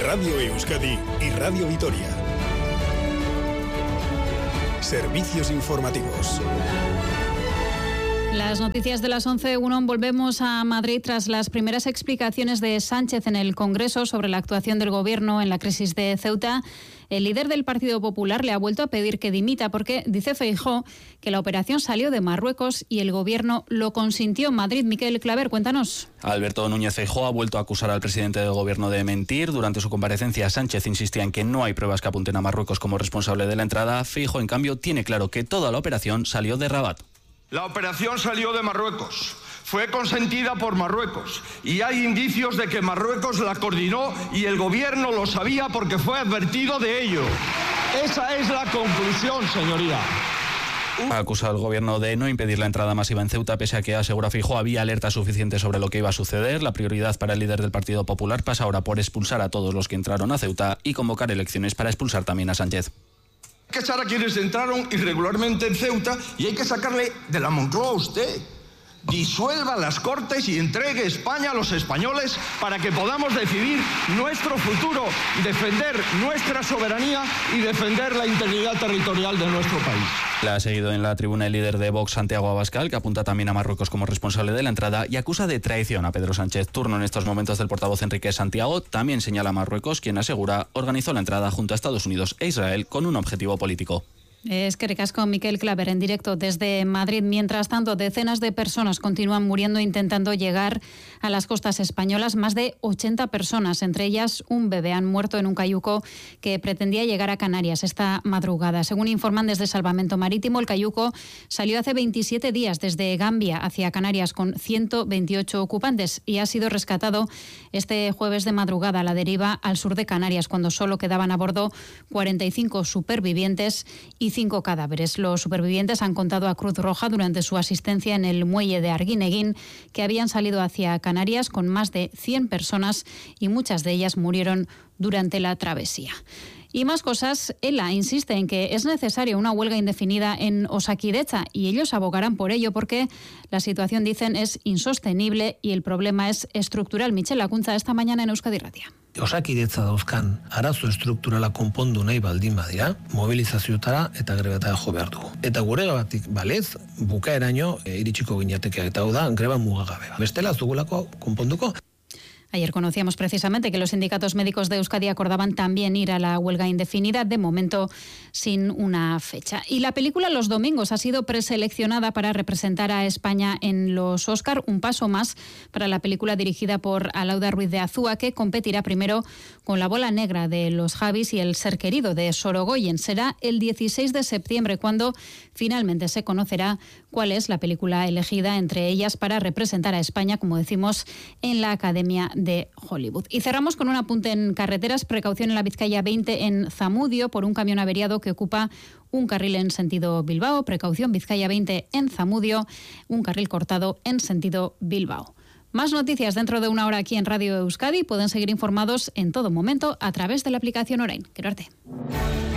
Radio Euskadi y Radio Vitoria. Servicios informativos. Las noticias de las 11:01. Volvemos a Madrid tras las primeras explicaciones de Sánchez en el Congreso sobre la actuación del Gobierno en la crisis de Ceuta. El líder del Partido Popular le ha vuelto a pedir que dimita porque dice Feijóo que la operación salió de Marruecos y el Gobierno lo consintió. Madrid, Miquel Claver, cuéntanos. Alberto Núñez Feijóo ha vuelto a acusar al presidente del Gobierno de mentir. Durante su comparecencia, Sánchez insistía en que no hay pruebas que apunten a Marruecos como responsable de la entrada. Feijóo, en cambio, tiene claro que toda la operación salió de Rabat. La operación salió de Marruecos, fue consentida por Marruecos y hay indicios de que Marruecos la coordinó y el Gobierno lo sabía porque fue advertido de ello. Esa es la conclusión, señoría. Ha acusado al Gobierno de no impedir la entrada masiva en Ceuta, pese a que, asegura Feijóo, había alerta suficiente sobre lo que iba a suceder. La prioridad para el líder del Partido Popular pasa ahora por expulsar a todos los que entraron a Ceuta y convocar elecciones para expulsar también a Sánchez. Hay que echar a quienes entraron irregularmente en Ceuta y hay que sacarle de la Moncloa a usted. Disuelva las Cortes y entregue España a los españoles para que podamos decidir nuestro futuro, defender nuestra soberanía y defender la integridad territorial de nuestro país. La ha seguido en la tribuna el líder de Vox, Santiago Abascal, que apunta también a Marruecos como responsable de la entrada y acusa de traición a Pedro Sánchez. Turno en estos momentos del portavoz Enrique Santiago. También señala a Marruecos, quien asegura organizó la entrada junto a Estados Unidos e Israel con un objetivo político. Es que recasco Miquel Claver en directo desde Madrid. Mientras tanto, decenas de personas continúan muriendo intentando llegar a las costas españolas. Más de 80 personas, entre ellas un bebé, han muerto en un cayuco que pretendía llegar a Canarias esta madrugada. Según informan desde Salvamento Marítimo, el cayuco salió hace 27 días desde Gambia hacia Canarias con 128 ocupantes y ha sido rescatado este jueves de madrugada a la deriva al sur de Canarias, cuando solo quedaban a bordo 45 supervivientes y 5 cadáveres. Los supervivientes han contado a Cruz Roja durante su asistencia en el muelle de Arguineguín que habían salido hacia Canarias con más de 100 personas y muchas de ellas murieron durante la travesía. Y más cosas. ELA insiste en que es necesaria una huelga indefinida en Osakidetza y ellos abogarán por ello porque la situación, dicen, es insostenible y el problema es estructural. Michel Lacunza, esta mañana en Euskadi Irratia. Osakidetza dauzkan arazo estrukturala konpondu nahi baldin badira, mobilizazioetara eta grebetara jo behar dugu. Eta guregatik balez, bukaeraino iritsiko ginateke eta hau da greba mugagabe. Bestela ez dugulako konponduko. Ayer conocíamos precisamente que los sindicatos médicos de Euskadi acordaban también ir a la huelga indefinida, de momento sin una fecha. Y la película Los Domingos ha sido preseleccionada para representar a España en los Óscar, un paso más para la película dirigida por Alauda Ruiz de Azúa, que competirá primero con La Bola Negra de los Javis y El Ser Querido de Sorogoyen. Será el 16 de septiembre cuando finalmente se conocerá cuál es la película elegida entre ellas para representar a España, como decimos, en la Academia de Hollywood. Y cerramos con un apunte en carreteras. Precaución en la Vizcaya 20 en Zamudio por un camión averiado que ocupa un carril en sentido Bilbao. Precaución Vizcaya 20 en Zamudio, un carril cortado en sentido Bilbao. Más noticias dentro de una hora aquí en Radio Euskadi. Pueden seguir informados en todo momento a través de la aplicación Orain. Quiero arte.